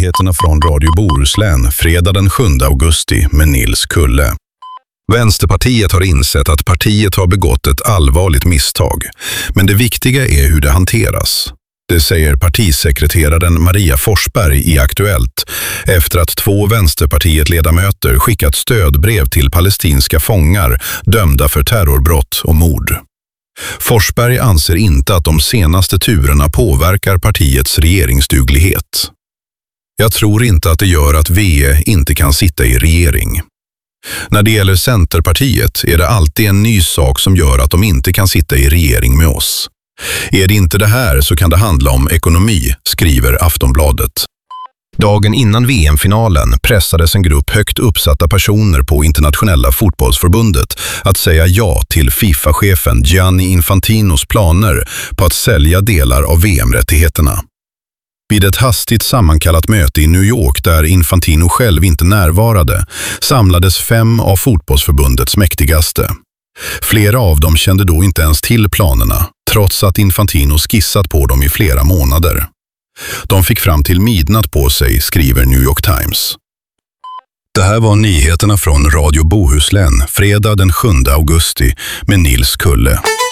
nyheterna från Radio Bohuslän fredag den 7 augusti med Nils Kulle. Vänsterpartiet har insett att partiet har begått ett allvarligt misstag, men det viktiga är hur det hanteras. Det säger partisekreteraren Maria Forsberg i Aktuellt efter att 2 Vänsterpartiet-ledamöter skickat stödbrev till palestinska fångar dömda för terrorbrott och mord. Forsberg anser inte att de senaste turerna påverkar partiets regeringsduglighet. Jag tror inte att det gör att VE inte kan sitta i regering. När det gäller Centerpartiet är det alltid en ny sak som gör att de inte kan sitta i regering med oss. Är det inte det här så kan det handla om ekonomi, skriver Aftonbladet. Dagen innan VM-finalen pressades en grupp högt uppsatta personer på Internationella fotbollsförbundet att säga ja till FIFA-chefen Gianni Infantinos planer på att sälja delar av VM-rättigheterna. Vid ett hastigt sammankallat möte i New York där Infantino själv inte närvarade samlades 5 av fotbollsförbundets mäktigaste. Flera av dem kände då inte ens till planerna, trots att Infantino skissat på dem i flera månader. De fick fram till midnatt på sig, skriver New York Times. Det här var nyheterna från Radio Bohuslän fredag den 7 augusti med Nils Kulle.